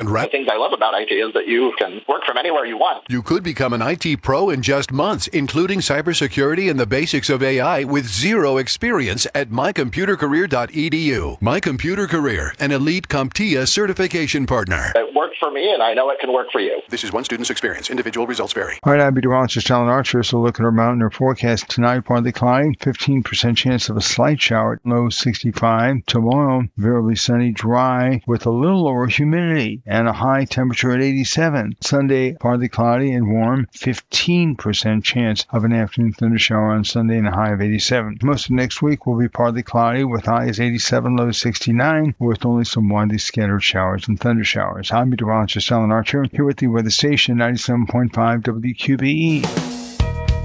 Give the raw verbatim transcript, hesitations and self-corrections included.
and ra- The things I love about I T is that you can work from anywhere you want. You could become an I T pro in just months, including cybersecurity and the basics of A I with zero experience at my computer career dot e d u. My Computer Career, an elite CompTIA certification partner. It worked for me, and I know it can work for you. This is one student's experience. Individual results vary. All right, I'm meteorologist Alan Archer. So look at our mountain or forecast tonight. Partly cloudy, fifteen percent chance of a slight shower, low sixty-five. Tomorrow, variably sunny, dry, with a little lower humidity and a high temperature at eighty-seven. Sunday, partly cloudy and warm, fifteen percent chance of an afternoon thundershower on Sunday and a high of eighty-seven. Most of next week will be partly cloudy with highs eighty-seven, low sixty-nine, with only some widely scattered showers and thundershowers. I'm meteorologist Alan Archer, here with the weather station ninety-seven point five W Q B E.